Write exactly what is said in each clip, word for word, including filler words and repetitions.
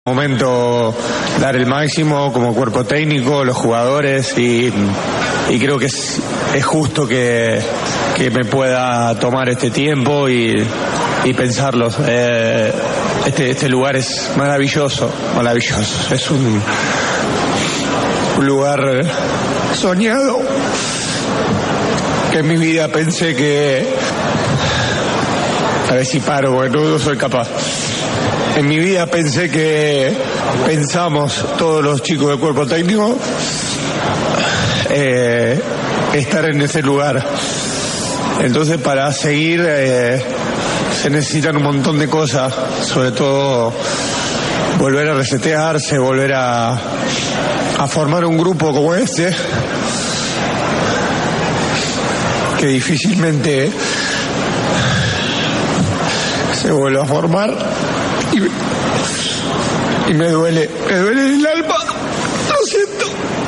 Momento dar el máximo como cuerpo técnico, los jugadores y, y creo que es, es justo que, que me pueda tomar este tiempo y, y pensarlos. Eh, este, este lugar es maravilloso, maravilloso. Es un, un lugar soñado que en mi vida pensé que... A ver si paro, porque no, no soy capaz. En mi vida pensé que pensamos todos los chicos del cuerpo técnico eh, estar en ese lugar. Entonces para seguir eh, se necesitan un montón de cosas, sobre todo volver a resetearse, volver a, a formar un grupo como este, que difícilmente se vuelve a formar. Y, y me duele, me duele el alma, lo siento.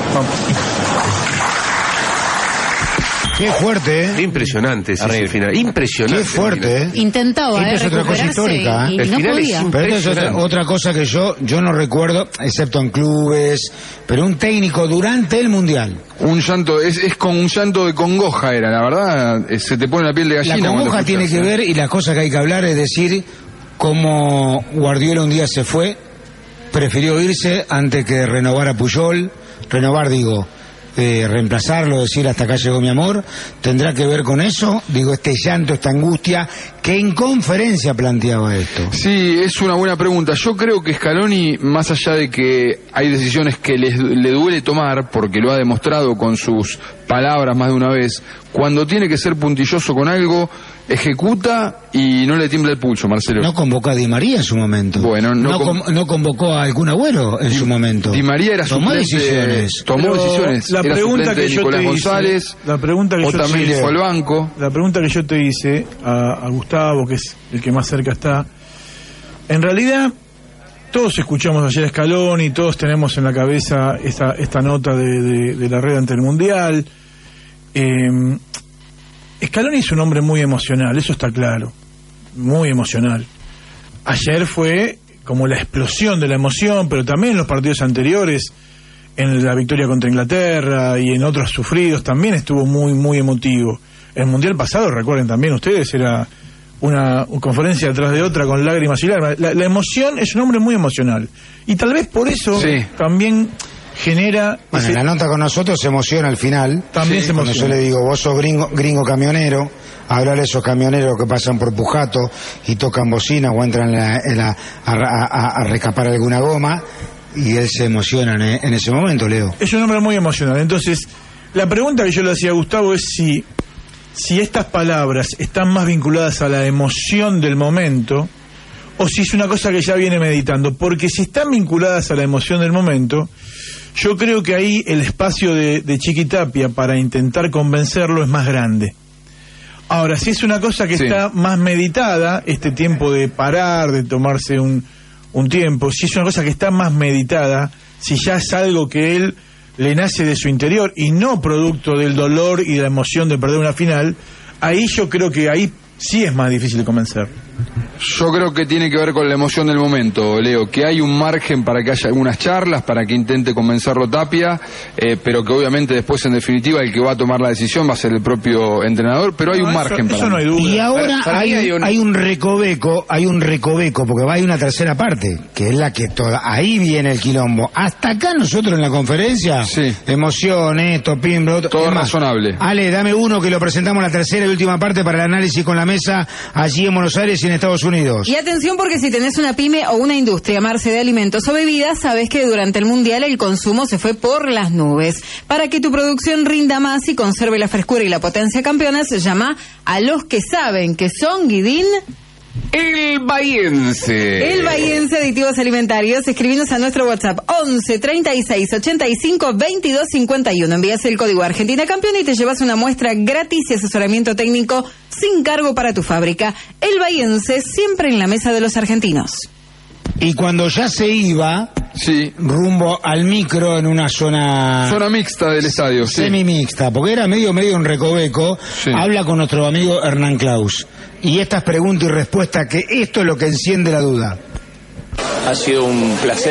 Qué fuerte, ¿eh? Impresionante ese Arriba. final. Impresionante. Qué fuerte, ¿eh? Intentaba, ¿eh? Esto es otra cosa recuperarse histórica, ¿eh? y El no final es podía. un- Pero esto es otra, Impresionante. otra cosa que yo yo no recuerdo, excepto en clubes, pero un técnico durante el Mundial. Un llanto, es, es con un llanto de congoja era, la verdad, eh, se te pone la piel de La gallina. congoja cuando tiene escuchas, que ¿eh? ver, y la cosa que hay que hablar es decir, cómo Guardiola un día se fue, prefirió irse antes que renovar a Puyol, renovar digo, eh, reemplazarlo, decir hasta acá llegó mi amor, tendrá que ver con eso, digo, este llanto, esta angustia, que en conferencia planteaba esto. Sí, es una buena pregunta. Yo creo que Scaloni, más allá de que hay decisiones que les, le duele tomar, porque lo ha demostrado con sus palabras más de una vez, cuando tiene que ser puntilloso con algo, ejecuta y no le tiembla el pulso, Marcelo. No convocó a Di María en su momento. Bueno, no no, con- con- no convocó a algún Agüero en Di- su momento. Di María era Tomó suplente, decisiones. tomó Pero decisiones. la Era pregunta suplente que de yo Nicolás te hice, González, la pregunta que o yo te también hice- fue al banco. La pregunta que yo te hice a, a Gustavo, que es el que más cerca está, en realidad todos escuchamos ayer a Scaloni, todos tenemos en la cabeza esta, esta nota de, de, de la red ante el Mundial. Eh, Scaloni es un hombre muy emocional, eso está claro, muy emocional. Ayer fue como la explosión de la emoción, pero también en los partidos anteriores, en la victoria contra Inglaterra y en otros sufridos, también estuvo muy, muy emotivo. El Mundial pasado, recuerden también ustedes, era una, una conferencia detrás de otra con lágrimas y lágrimas. La, la emoción, es un hombre muy emocional. Y tal vez por eso Sí. también genera... Bueno, ese- en la nota con nosotros se emociona al final. También se Cuando emociona. yo le digo, vos sos gringo, gringo camionero, hablar a esos camioneros que pasan por Pujato y tocan bocina o entran en la- en la- a, a- a recapar alguna goma, y él se emociona en, en ese momento, Leo. Es un hombre muy emocional. Entonces, la pregunta que yo le hacía a Gustavo es si, si estas palabras están más vinculadas a la emoción del momento o si es una cosa que ya viene meditando. Porque si están vinculadas a la emoción del momento, yo creo que ahí el espacio de, de Chiquitapia para intentar convencerlo es más grande. Ahora, si es una cosa que Sí. está más meditada, este tiempo de parar, de tomarse un, un tiempo, si es una cosa que está más meditada, si ya es algo que él le nace de su interior y no producto del dolor y de la emoción de perder una final, ahí yo creo que ahí sí es más difícil de convencer. Yo creo que tiene que ver con la emoción del momento, Leo, que hay un margen para que haya algunas charlas, para que intente convencerlo Tapia, eh, pero que obviamente después en definitiva el que va a tomar la decisión va a ser el propio entrenador, pero hay No, un eso- margen eso para no mí. hay duda. Y ahora Para- para hay, mí hay un, un- hay un recoveco, hay un recoveco, porque va a ir una tercera parte, que es la que toda, ahí viene el quilombo. Hasta acá nosotros en la conferencia, Sí. emoción, esto, pim, lo otro. Todo Es más, razonable. Ale, dame uno que lo presentamos la tercera y última parte para el análisis con la mesa allí en Buenos Aires y en Estados Unidos. Y atención porque si tenés una pyme o una industria, Marce, de alimentos o bebidas, sabes que durante el Mundial el consumo se fue por las nubes. Para que tu producción rinda más y conserve la frescura y la potencia campeonas, llama a los que saben que son, Guidín, El Bahiense. el Bahiense Aditivos Alimentarios. Escribinos a nuestro WhatsApp once treinta y seis ochenta y cinco veintidós cincuenta y uno. Envías el código Argentina Campeona y te llevas una muestra gratis y asesoramiento técnico sin cargo para tu fábrica. El Bahiense, siempre en la mesa de los argentinos. Y cuando ya se iba Sí, rumbo al micro en una zona... zona mixta del estadio, sí. semi-mixta, porque era medio medio un recoveco, Sí. habla con nuestro amigo Hernán Claus. Y estas preguntas y respuestas, que esto es lo que enciende la duda. Ha sido un placer.